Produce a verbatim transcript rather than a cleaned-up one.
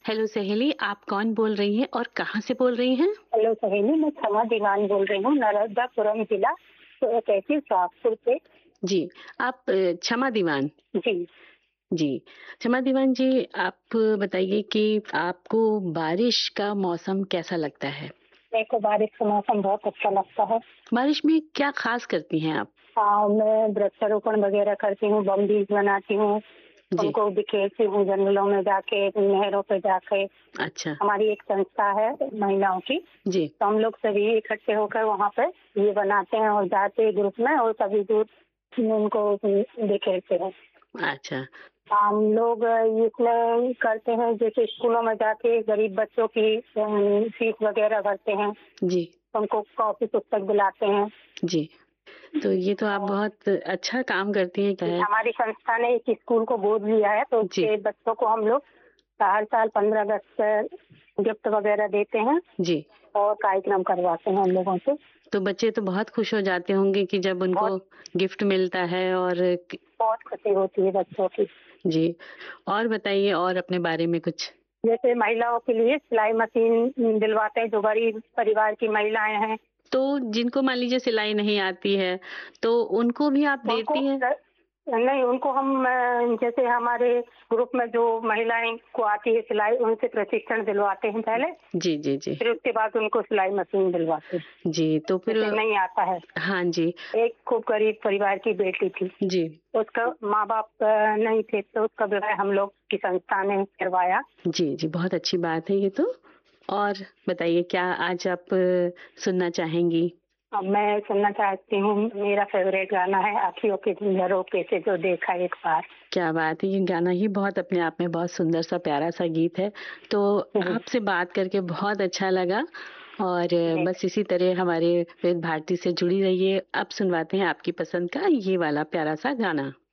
Hello सहेली, आप कौन बोल रही हैं और कहाँ से बोल रही हैं? हेलो सहेली, मैं क्षमा दीवान बोल रही हूँ, नर्मदापुरम जिला, तो तहसील शाहपुर से। जी, आप अ, क्षमा दीवान। जी। जी, क्षमा दीवान जी, आप बताइए कि आपको बारिश का मौसम कैसा लगता है? मेरे को बारिश का मौसम बहुत अच्छा लगता है। बारिश में क्या खास करती हैं आप? हाँ, मैं वृक्षारोपण वगैरह करती हूँ, बम बीज बनाती हूँ, जी। उनको बिखेरती हूँ जंगलों में जाके, नहरों पे जाके। अच्छा। हमारी एक संस्था है महिलाओं की, जी। तो हम लोग सभी इकट्ठे होकर वहाँ पे ये बनाते हैं और जाते हैं ग्रुप में और कभी दूर उनको बिखेरते हैं। अच्छा। हम लोग इसमें करते हैं, जैसे स्कूलों में जाके गरीब बच्चों की अम, फीस वगैरह भरते हैं, जी। उनको कॉपी पुस्तक दिलाते हैं। जी, तो ये तो आप और बहुत अच्छा काम करती हैं क्या है? हमारी संस्था ने एक स्कूल को गोद लिया है, तो जी। उसके बच्चों को हम लोग हर साल पंद्रह अगस्त गिफ्ट वगैरह देते हैं जी। और कार्यक्रम करवाते हैं उन लोगों से। तो बच्चे तो बहुत खुश हो जाते होंगे कि जब उनको बहुत गिफ्ट मिलता है और क बहुत खुशी होती है बच्चों की। जी, और बताइए और अपने बारे में कुछ? जैसे महिलाओं के लिए सिलाई मशीन दिलवाते हैं, जो गरीब परिवार की महिलाएं हैं तो जिनको मान लीजिए सिलाई नहीं आती है, तो उनको भी आप उनको देती हैं? नहीं, उनको हम अ, जैसे हमारे ग्रुप में जो महिलाएं को आती है सिलाई, उनसे प्रशिक्षण दिलवाते हैं पहले, जी, जी, जी। फिर उसके बाद उनको सिलाई मशीन दिलवाते हैं। जी, तो फिर जिसे नहीं आता है। हाँ जी। एक खूब गरीब परिवार की बेटी थी, जी। उसका माँ बाप नहीं थे, तो उसका विवाह हम लोग की संस्था ने करवाया। जी, जी, बहुत अच्छी बात है ये तो। और बताइए क्या आज आप अ, सुनना चाहेंगी? अब मैं सुनना चाहती हूँ, मेरा फेवरेट गाना है अँखियों के झरोखे से जो देखा एक बार। क्या बात है! ये गाना ही बहुत अपने आप में बहुत सुंदर सा प्यारा-सा गीत है। तो जी, आपसे बात करके बहुत अच्छा लगा और अ, जी। बस इसी तरह हमारे विविध भारती से जुड़ी रहिए। अब सुनवाते हैं आपकी पसंद का ये वाला प्यारा-सा गाना।